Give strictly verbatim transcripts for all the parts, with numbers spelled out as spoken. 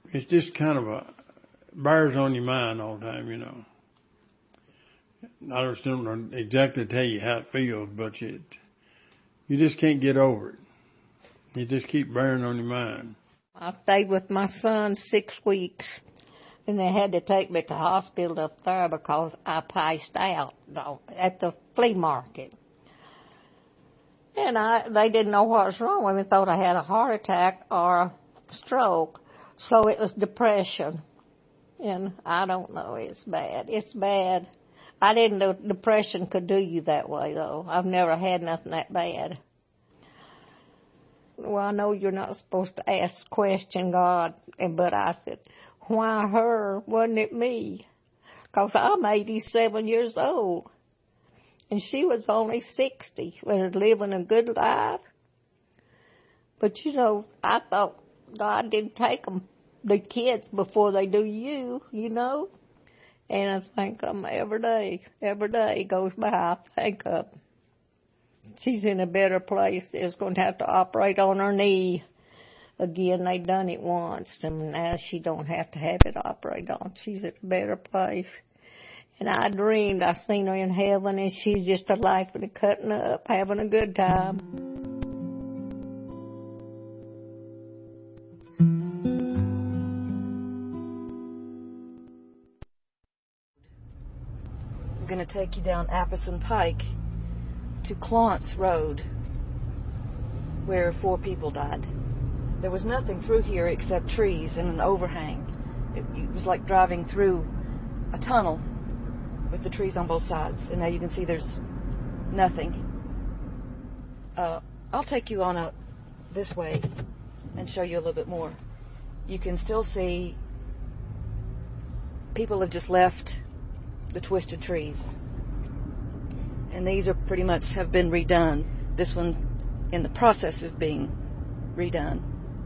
it's just kind of a, bears on your mind all the time, you know. I just don't know exactly tell you how it feels, but it, you just can't get over it. It just keeps bearing on your mind. I stayed with my son six weeks, and they had to take me to the hospital up there because I passed out at the flea market. And I, they didn't know what was wrong with me. They thought I had a heart attack or a stroke. So it was depression. And I don't know, it's bad. It's bad. I didn't know depression could do you that way, though. I've never had nothing that bad. Well, I know you're not supposed to ask question God, but I said, why her? Wasn't it me? Because I'm eighty-seven years old. And she was only sixty, was living a good life. But, you know, I thought God didn't take them, the kids, before they do you, you know. And I think um, every day, every day goes by, I think of she's in a better place. They're going to have to operate on her knee again. They done it once, and now she don't have to have it operated on. She's in a better place. And I dreamed I seen her in heaven, and she's just a laughing and cutting up, having a good time. I'm going to take you down Apperson Pike to Clontz Road, where four people died. There was nothing through here except trees and an overhang. It, it was like driving through a tunnel with the trees on both sides, and now you can see there's nothing. Uh, I'll take you on a this way and show you a little bit more. You can still see people have just left the twisted trees, and these are pretty much have been redone. This one in the process of being redone.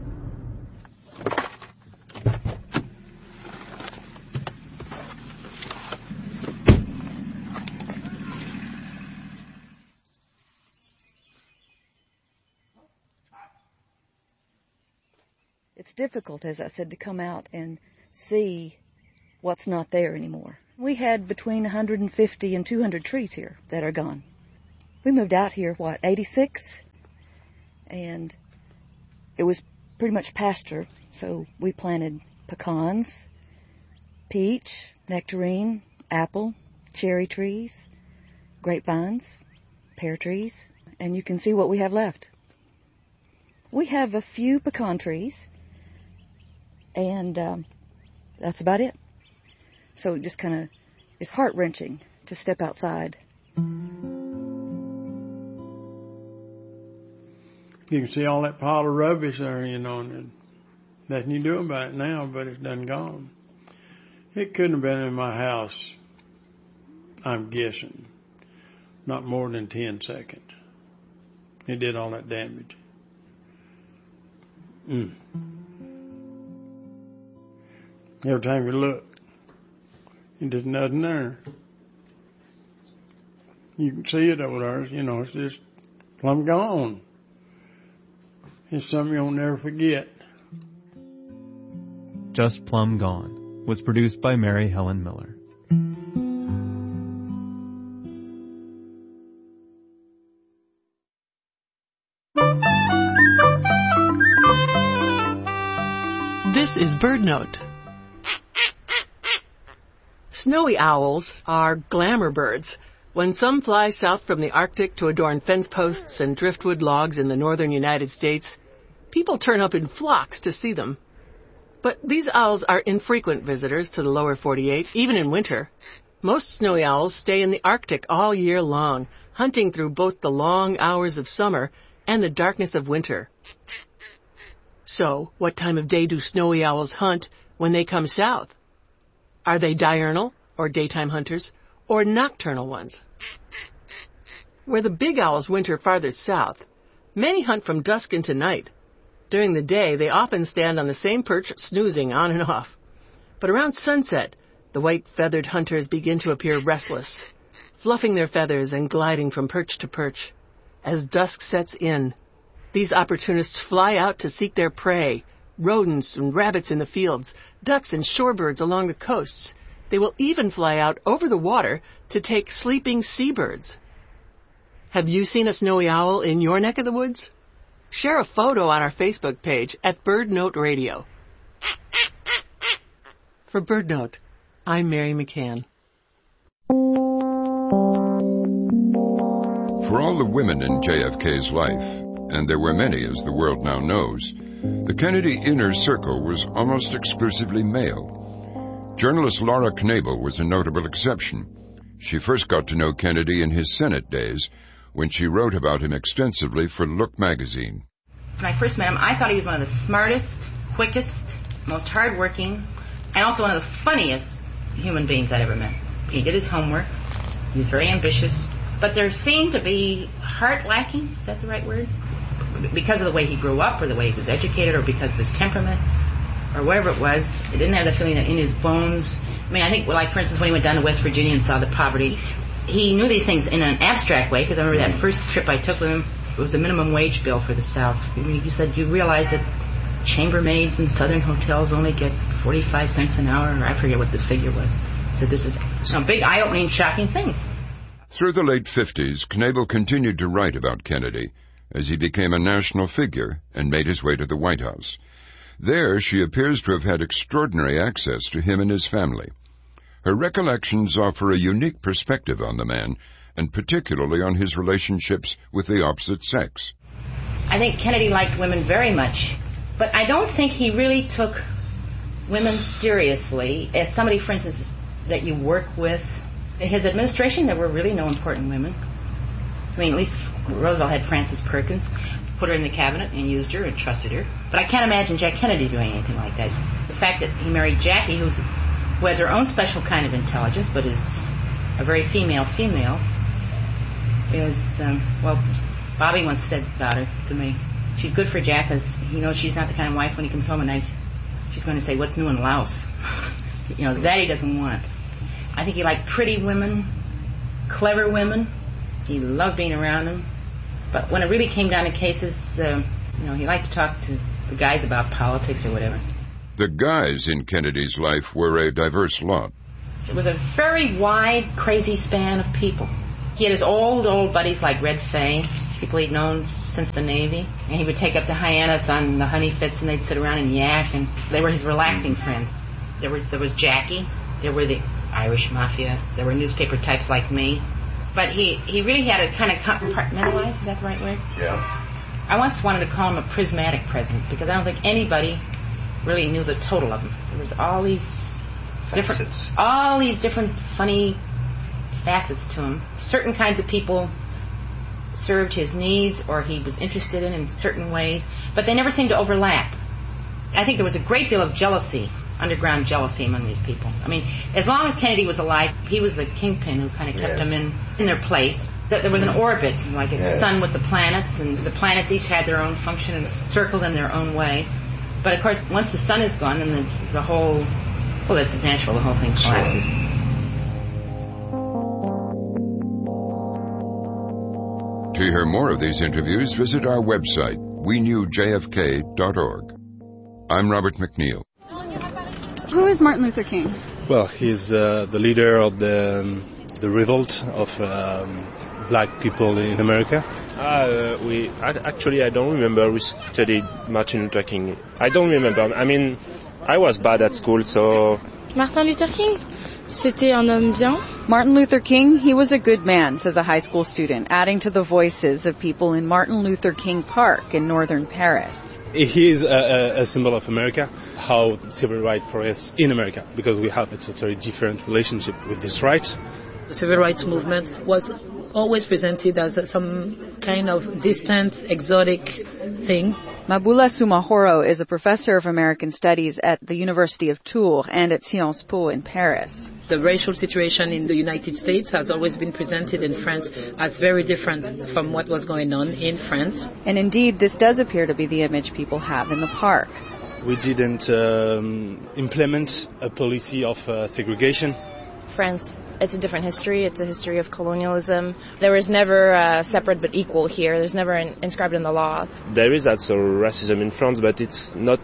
It's difficult, as I said, to come out and see what's not there anymore. We had between one hundred fifty and two hundred trees here that are gone. We moved out here, what, eighty-six? And it was pretty much pasture, so we planted pecans, peach, nectarine, apple, cherry trees, grapevines, pear trees, and you can see what we have left. We have a few pecan trees, and um, that's about it. So it just kind of is heart-wrenching to step outside. You can see all that pile of rubbish there, you know, and nothing you do about it now, but it's done gone. It couldn't have been in my house, I'm guessing, not more than ten seconds. It did all that damage. Mm. Every time you look, there's nothing there. You can see it over there, you know, it's just plumb gone. It's something you'll never forget. Just Plumb Gone was produced by Mary Helen Miller. This is BirdNote. Snowy owls are glamour birds. When some fly south from the Arctic to adorn fence posts and driftwood logs in the northern United States, people turn up in flocks to see them. But these owls are infrequent visitors to the lower forty-eight, even in winter. Most snowy owls stay in the Arctic all year long, hunting through both the long hours of summer and the darkness of winter. So, what time of day do snowy owls hunt when they come south? Are they diurnal, or daytime hunters, or nocturnal ones? Where the big owls winter farther south, many hunt from dusk into night. During the day, they often stand on the same perch, snoozing on and off. But around sunset, the white-feathered hunters begin to appear restless, fluffing their feathers and gliding from perch to perch. As dusk sets in, these opportunists fly out to seek their prey, rodents and rabbits in the fields, ducks and shorebirds along the coasts. They will even fly out over the water to take sleeping seabirds. Have you seen a snowy owl in your neck of the woods? Share a photo on our Facebook page at Bird Note Radio. For Bird Note, I'm Mary McCann. For all the women in J F K's life, and there were many as the world now knows, the Kennedy inner circle was almost exclusively male. Journalist Laura Knabel was a notable exception. She first got to know Kennedy in his Senate days, when she wrote about him extensively for Look magazine. When I first met him, I thought he was one of the smartest, quickest, most hardworking, and also one of the funniest human beings I'd ever met. He did his homework. He was very ambitious. But there seemed to be heart lacking, is that the right word? Because of the way he grew up, or the way he was educated, or because of his temperament, or whatever it was. He didn't have the feeling that in his bones. I mean, I think, well, like, for instance, when he went down to West Virginia and saw the poverty, he knew these things in an abstract way, because I remember that first trip I took with him, it was a minimum wage bill for the South. I mean, he said, you realize that chambermaids in southern hotels only get forty-five cents an hour, or I forget what the figure was. So this is a big, eye-opening, shocking thing. Through the late fifties, Knabel continued to write about Kennedy as he became a national figure and made his way to the White House. There, she appears to have had extraordinary access to him and his family. Her recollections offer a unique perspective on the man, and particularly on his relationships with the opposite sex. I think Kennedy liked women very much, but I don't think he really took women seriously as somebody, for instance, that you work with. In his administration, there were really no important women. I mean, at least Roosevelt had Frances Perkins, put her in the cabinet and used her and trusted her. But I can't imagine Jack Kennedy doing anything like that. The fact that he married Jackie, who's, who has her own special kind of intelligence, but is a very female-female, is, um, well, Bobby once said about her to me, she's good for Jack because he knows she's not the kind of wife when he comes home at night, she's going to say, what's new in Laos? You know, that he doesn't want. I think he liked pretty women, clever women. He loved being around them. But when it really came down to cases, uh, you know, he liked to talk to the guys about politics or whatever. The guys in Kennedy's life were a diverse lot. It was a very wide, crazy span of people. He had his old, old buddies like Red Fay, people he'd known since the Navy. And he would take up to Hyannis on the honey fits, and they'd sit around and yak, and they were his relaxing friends. There were there was Jackie. There were the Irish Mafia. There were newspaper types like me. But he, he really had to kind of compartmentalize, is that the right word? Yeah. I once wanted to call him a prismatic president, because I don't think anybody really knew the total of them. There was all these different, facets. all these different funny facets to him. Certain kinds of people served his needs, or he was interested in in certain ways, but they never seemed to overlap. I think there was a great deal of jealousy, underground jealousy among these people. I mean, as long as Kennedy was alive, he was the kingpin who kind of kept yes. them in, in their place. There was an orbit, like a yes. sun with the planets, and the planets each had their own function and circled in their own way. But, of course, once the sun is gone, then the, the whole, well, that's natural, the whole thing collapses. Sure. To hear more of these interviews, visit our website, we knew J F K dot org. I'm Robert McNeil. Who is Martin Luther King? Well, he's uh, the leader of the um, the revolt of um, black people in America. Uh, we actually I don't remember. We studied Martin Luther King. I don't remember. I mean, I was bad at school, so. Martin Luther King, c'était un homme bien. Martin Luther King, he was a good man, says a high school student, adding to the voices of people in Martin Luther King Park in northern Paris. He is a, a symbol of America, how civil rights progressed in America, because we have a totally different relationship with this right. The civil rights movement was always presented as some kind of distant, exotic thing. Mabula Soumahoro is a professor of American Studies at the University of Tours and at Sciences Po in Paris. The racial situation in the United States has always been presented in France as very different from what was going on in France. And indeed, this does appear to be the image people have in the park. We didn't um, implement a policy of uh, segregation. France, it's a different history. It's a history of colonialism. There was never uh, separate but equal here. There's never an, inscribed in the law. There is also racism in France, but it's not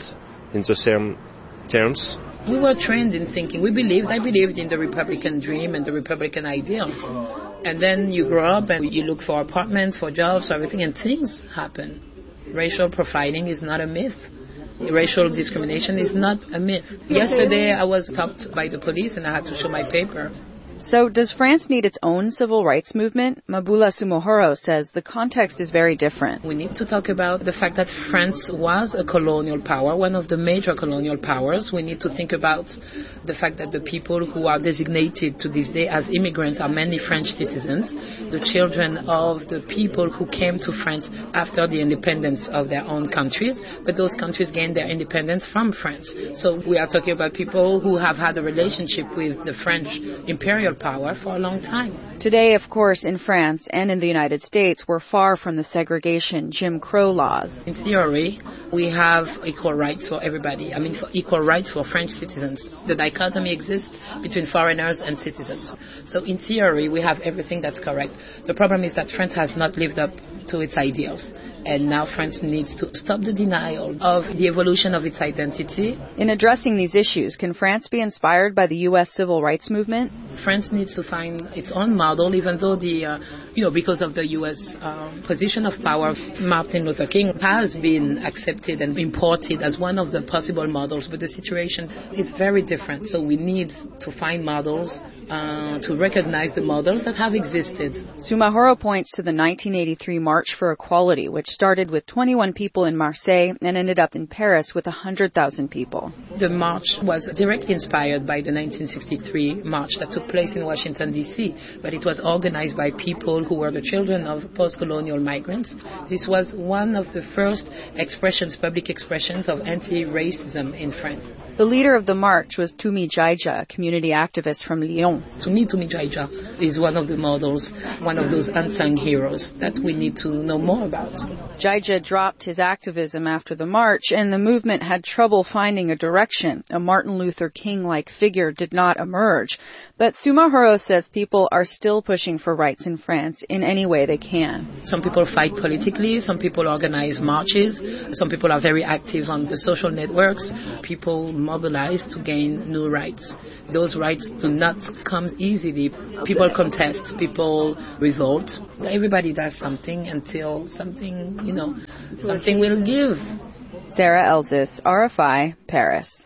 in the same terms. We were trained in thinking. We believed, I believed in the Republican dream and the Republican ideals. And then you grow up and you look for apartments, for jobs, for everything, and things happen. Racial profiling is not a myth. Racial discrimination is not a myth. Yesterday I was stopped by the police and I had to show my paper. So does France need its own civil rights movement? Mabula Sumuhoro says the context is very different. We need to talk about the fact that France was a colonial power, one of the major colonial powers. We need to think about the fact that the people who are designated to this day as immigrants are mainly French citizens, the children of the people who came to France after the independence of their own countries, but those countries gained their independence from France. So we are talking about people who have had a relationship with the French imperial power for a long time. Today, of course, in France and in the United States, we're far from the segregation Jim Crow laws. In theory, we have equal rights for everybody. I mean, for equal rights for French citizens. The dichotomy exists between foreigners and citizens. So in theory, we have everything that's correct. The problem is that France has not lived up to its ideals. And now France needs to stop the denial of the evolution of its identity. In addressing these issues, can France be inspired by the U S civil rights movement? France needs to find its own model, even though the, uh, you know, because of the U S uh, position of power, Martin Luther King has been accepted and imported as one of the possible models, but the situation is very different. So we need to find models, uh, to recognize the models that have existed. Sumuhoro points to the nineteen eighty-three March for Equality, which started with twenty-one people in Marseille and ended up in Paris with one hundred thousand people. The march was directly inspired by the nineteen sixty-three march that took place in Washington, D C, but it was organized by people who were the children of post-colonial migrants. This was one of the first expressions, public expressions of anti-racism in France. The leader of the march was Tumi Jaija, a community activist from Lyon. To me, Tumi Jaija is one of the models, one of those unsung heroes that we need to know more about. Jaija dropped his activism after the march, and the movement had trouble finding a direction. A Martin Luther King-like figure did not emerge. But Sumuhoro says people are still pushing for rights in France in any way they can. Some people fight politically, some people organize marches, some people are very active on the social networks. People mobilize to gain new rights. Those rights do not come easily. People contest, people revolt. Everybody does something until something, you know, something will give. Sarah Elzis, R F I, Paris.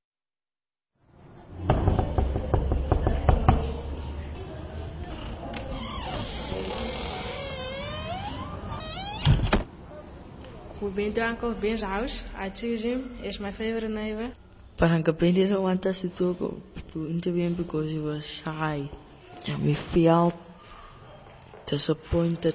We've been to Uncle Ben's house. I choose him. He's my favorite neighbor. But Uncle Ben didn't want us to talk to interview him because he was shy. And we felt disappointed.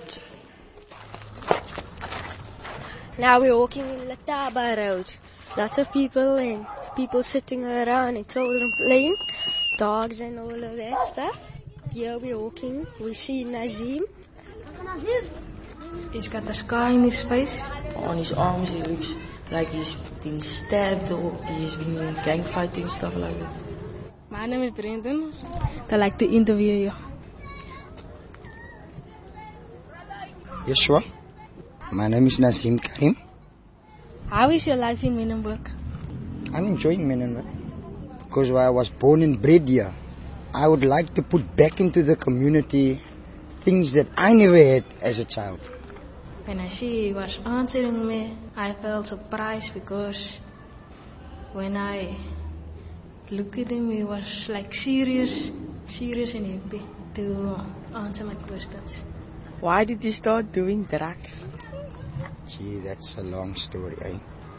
Now we're walking in Lataba Road. Lots of people and people sitting around and children playing. Dogs and all of that stuff. Here we're walking. We see Nazim. He's got a scar in his face. On his arms he looks like he's been stabbed or he's been in gang fighting, stuff like that. My name is Brendan. I'd like to interview you. Yes, sure. My name is Nazim Karim. How is your life in Menenberg? I'm enjoying Menenberg because I was born and bred here. I would like to put back into the community things that I never had as a child. When I see he was answering me, I felt surprised because when I look at him, he was like serious, serious and happy to answer my questions. Why did you start doing drugs? Gee, that's a long story, eh?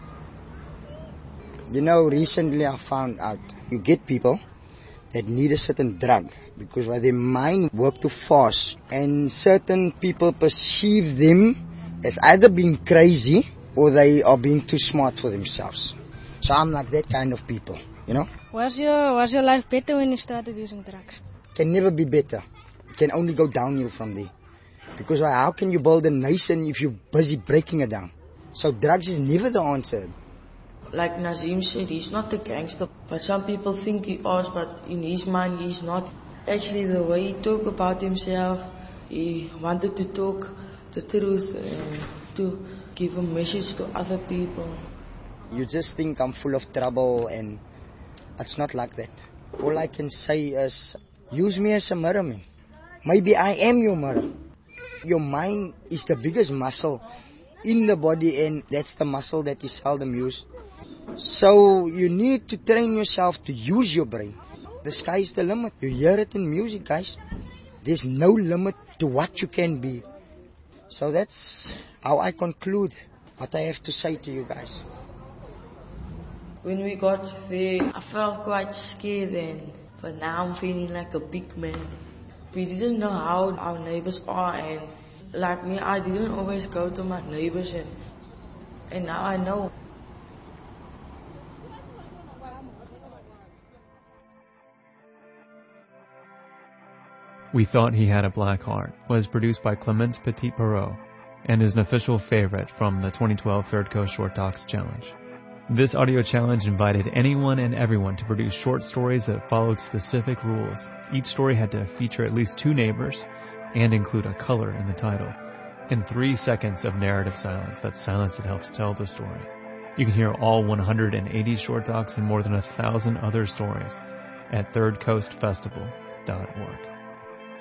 You know, recently I found out you get people that need a certain drug because why their mind work too fast and certain people perceive them as either being crazy or they are being too smart for themselves. So I'm like that kind of people, you know. Was your was your life better when you started using drugs? Can never be better. It can only go downhill from there. Because how can you build a nation if you're busy breaking it down? So drugs is never the answer. Like Nazim said, he's not a gangster, but some people think he is, but in his mind he's not. Actually, the way he talked about himself, he wanted to talk the truth and to give a message to other people. You just think I'm full of trouble, and it's not like that. All I can say is, use me as a mirror, man. Maybe I am your mirror. Your mind is the biggest muscle in the body, and that's the muscle that is seldom used. So you need to train yourself to use your brain. The sky is the limit. You hear it in music, guys. There's no limit to what you can be. So that's how I conclude what I have to say to you guys. When we got there, I felt quite scared then, but now I'm feeling like a big man. We didn't know how our neighbors are, and like me, I didn't always go to my neighbors, and, and now I know. We Thought He Had a Black Heart was produced by Clemence Petit-Perot and is an official favorite from the twenty twelve Third Coast Short Talks Challenge. This audio challenge invited anyone and everyone to produce short stories that followed specific rules. Each story had to feature at least two neighbors and include a color in the title, and three seconds of narrative silence. That's silence that helps tell the story. You can hear all one hundred eighty short talks and more than a thousand other stories at third coast festival dot org.